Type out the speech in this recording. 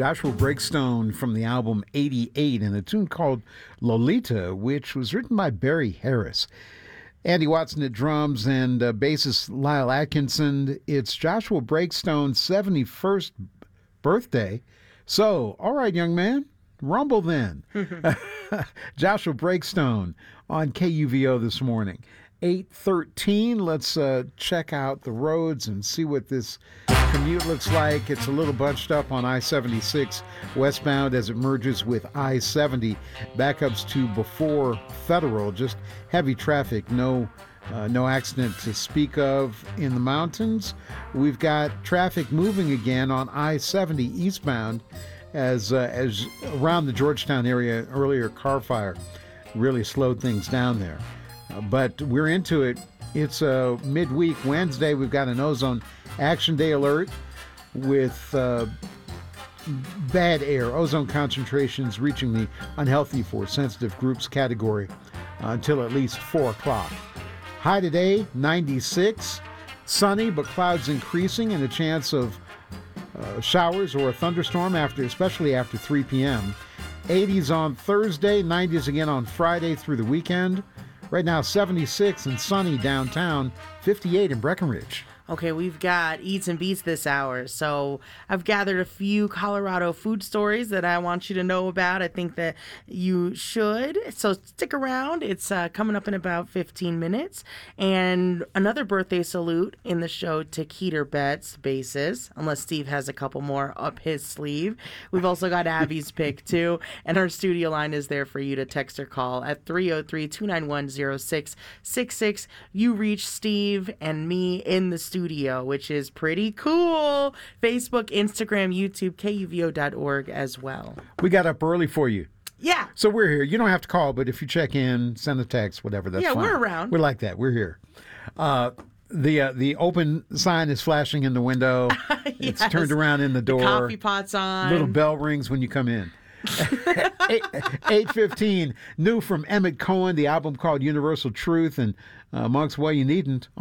Joshua Breakstone from the album 88 and a tune called Lolita, which was written by Barry Harris. Andy Watson at drums and bassist Lyle Atkinson. It's Joshua Breakstone's 71st birthday. So, all right, young man, rumble then. Joshua Breakstone on KUVO this morning. 8:13. Let's check out the roads and see what this commute looks like. It's a little bunched up on I-76 westbound as it merges with I-70. Backups to before Federal. Just heavy traffic. No accident to speak of in the mountains. We've got traffic moving again on I-70 eastbound as around the Georgetown area. Earlier car fire really slowed things down there. But we're into it. It's a midweek Wednesday. We've got an ozone action day alert with bad air, ozone concentrations reaching the unhealthy for sensitive groups category until at least 4 o'clock. High today, 96. Sunny, but clouds increasing and a chance of showers or a thunderstorm, especially after 3 p.m. 80s on Thursday, 90s again on Friday through the weekend. Right now, 76 and sunny downtown, 58 in Breckenridge. Okay, we've got Eats and Beats this hour. So I've gathered a few Colorado food stories that I want you to know about. I think that you should. So stick around. It's coming up in about 15 minutes. And another birthday salute in the show to Keeter Betts basis, unless Steve has a couple more up his sleeve. We've also got Abby's pick, too. And our studio line is there for you to text or call at 303-291-0666. You reach Steve and me in the studio, which is pretty cool. Facebook, Instagram, YouTube, KUVO.org as well. We got up early for you. Yeah. So we're here. You don't have to call, but if you check in, send a text, whatever, that's fine. Yeah, we're around. We're like that. We're here. The open sign is flashing in the window. Yes. It's turned around in the door. The coffee pot's on. Little bell rings when you come in. 8:15. New from Emmett Cohen, the album called Universal Truth, and amongst Well You Needn't